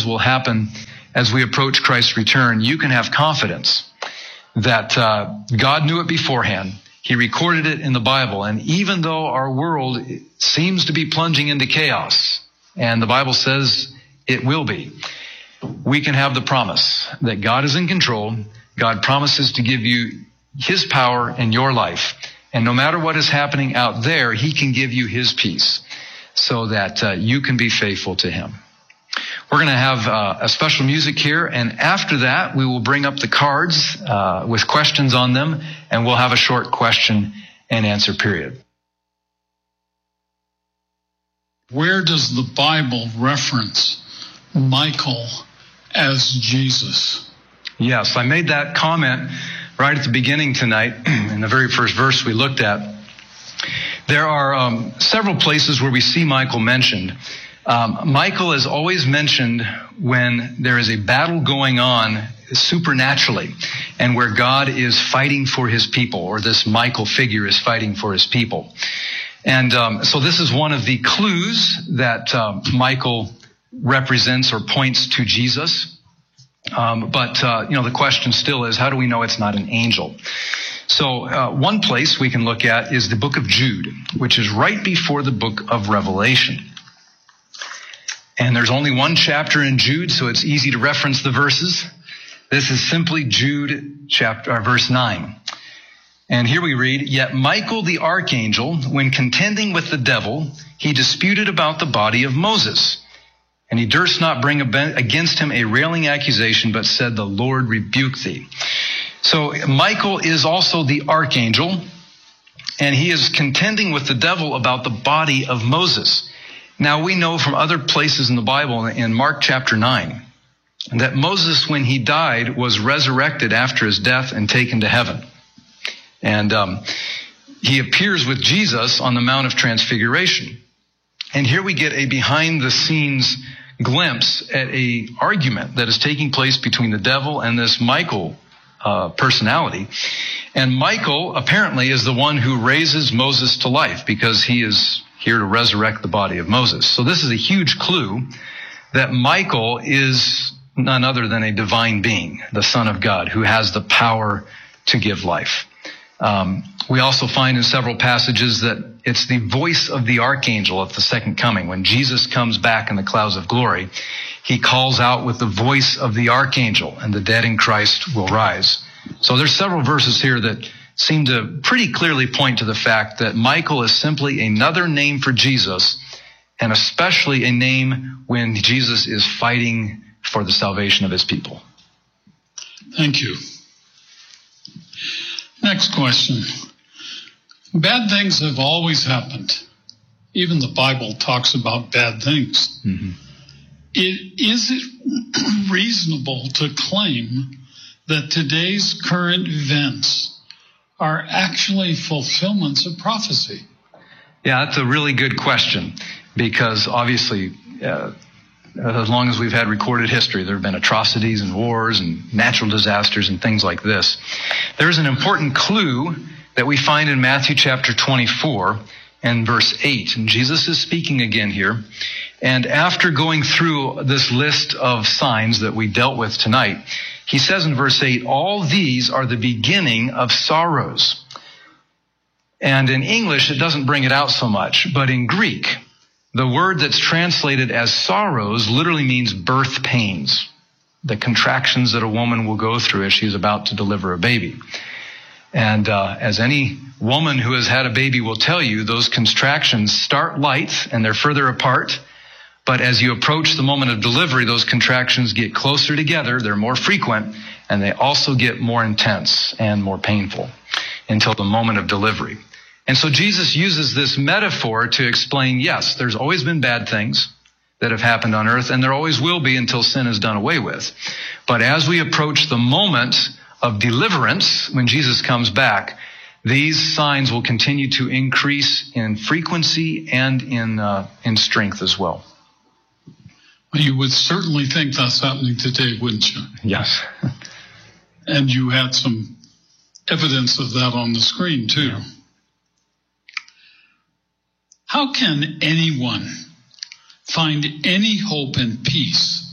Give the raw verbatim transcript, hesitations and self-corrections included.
signs will happen as we approach Christ's return, you can have confidence that uh, God knew it beforehand. He recorded it in the Bible. And even though our world seems to be plunging into chaos, and the Bible says it will be, we can have the promise that God is in control. God promises to give you his power in your life. And no matter what is happening out there, he can give you his peace so that uh, you can be faithful to him. We're going to have uh, a special music here, and after that, we will bring up the cards uh, with questions on them, and we'll have a short question and answer period. Where does the Bible reference Michael as Jesus? Yes, I made that comment right at the beginning tonight in the very first verse we looked at. There are um, several places where we see Michael mentioned. Um, Michael is always mentioned when there is a battle going on supernaturally and where God is fighting for his people, or this Michael figure is fighting for his people. And um, so this is one of the clues that uh, Michael represents or points to Jesus. Um, but, uh, you know, the question still is, how do we know it's not an angel? So uh, one place we can look at is the book of Jude, which is right before the book of Revelation. And there's only one chapter in Jude, so it's easy to reference the verses. This is simply Jude chapter, or verse nine. And here we read, "Yet Michael the archangel, when contending with the devil, he disputed about the body of Moses. And he durst not bring against him a railing accusation, but said, the Lord rebuke thee." So Michael is also the archangel, and he is contending with the devil about the body of Moses. Now, we know from other places in the Bible, in Mark chapter nine, that Moses, when he died, was resurrected after his death and taken to heaven. And um, he appears with Jesus on the Mount of Transfiguration. And here we get a behind-the-scenes glimpse at a argument that is taking place between the devil and this Michael uh, personality. And Michael apparently is the one who raises Moses to life, because he is here to resurrect the body of Moses. So this is a huge clue that Michael is none other than a divine being, the Son of God, who has the power to give life. Um, we also find in several passages that it's the voice of the archangel at the second coming. When Jesus comes back in the clouds of glory, he calls out with the voice of the archangel, and the dead in Christ will rise. So there's several verses here that seem to pretty clearly point to the fact that Michael is simply another name for Jesus, and especially a name when Jesus is fighting for the salvation of his people. Thank you. Next question. Bad things have always happened. Even the Bible talks about bad things. Mm-hmm. It, is it reasonable to claim that today's current events are actually fulfillments of prophecy? Yeah, that's a really good question, because obviously, uh, as long as we've had recorded history, there have been atrocities and wars and natural disasters and things like this. There's an important clue that we find in Matthew chapter twenty-four and verse eight. And Jesus is speaking again here. And after going through this list of signs that we dealt with tonight, he says in verse eight, "All these are the beginning of sorrows." And in English, it doesn't bring it out so much, but in Greek, the word that's translated as sorrows literally means birth pains, the contractions that a woman will go through as she's about to deliver a baby. And uh, as any woman who has had a baby will tell you, those contractions start light and they're further apart. But as you approach the moment of delivery, those contractions get closer together, they're more frequent, and they also get more intense and more painful until the moment of delivery. And so Jesus uses this metaphor to explain, yes, there's always been bad things that have happened on earth, and there always will be until sin is done away with. But as we approach the moment of deliverance, when Jesus comes back, these signs will continue to increase in frequency and in uh, in strength as well. Well, you would certainly think that's happening today, wouldn't you? Yes. And you had some evidence of that on the screen, too. Yeah. How can anyone find any hope and peace